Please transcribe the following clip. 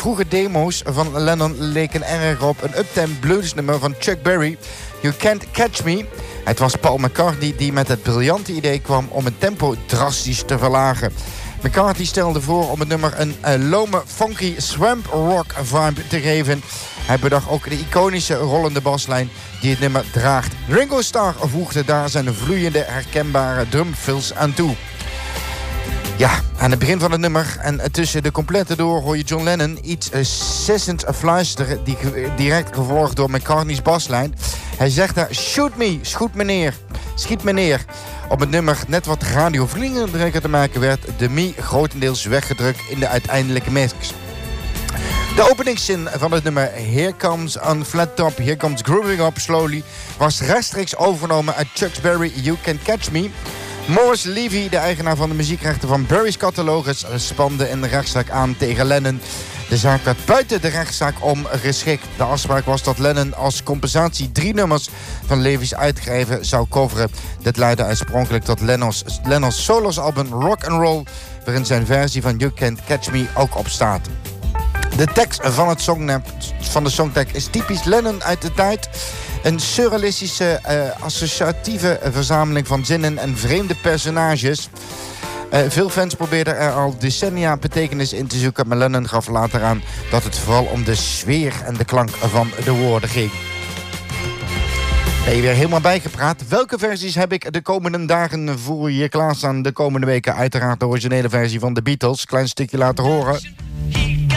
vroege demo's van Lennon leken erg op een uptempo bluesnummer van Chuck Berry, You Can't Catch Me. Het was Paul McCartney die met het briljante idee kwam om het tempo drastisch te verlagen. McCartney stelde voor om het nummer een lome, funky swamp rock vibe te geven. Hij bedacht ook de iconische rollende baslijn die het nummer draagt. Ringo Starr voegde daar zijn vloeiende, herkenbare drumfills aan toe. Ja, aan het begin van het nummer en tussen de complete door hoor je John Lennon iets sissend fluisteren, direct gevolgd door McCartney's baslijn. Hij zegt daar, shoot me, schiet me neer. Op het nummer net wat radiovriendelijker te maken werd, de me grotendeels weggedrukt in de uiteindelijke mix. De openingszin van het nummer Here Comes on Flat Top, Here Comes Grooving Up Slowly was rechtstreeks overgenomen uit Chuck Berry, You Can Catch Me. Morris Levy, de eigenaar van de muziekrechten van Berry's catalogus, spande een rechtszaak aan tegen Lennon. De zaak werd buiten de rechtszaak om geschikt. De afspraak was dat Lennon als compensatie 3 nummers van Levy's uitgeven zou coveren. Dit leidde oorspronkelijk tot Lennon's soloalbum Rock and Roll, waarin zijn versie van You Can't Catch Me ook op staat. De tekst van de songtekst is typisch Lennon uit de tijd. Een surrealistische, associatieve verzameling van zinnen en vreemde personages. Veel fans probeerden er al decennia betekenis in te zoeken, maar Lennon gaf later aan dat het vooral om de sfeer en de klank van de woorden ging. Ben je weer helemaal bijgepraat? Welke versies heb ik de komende dagen voor je klaarstaan? De komende weken uiteraard de originele versie van de Beatles. Klein stukje laten horen.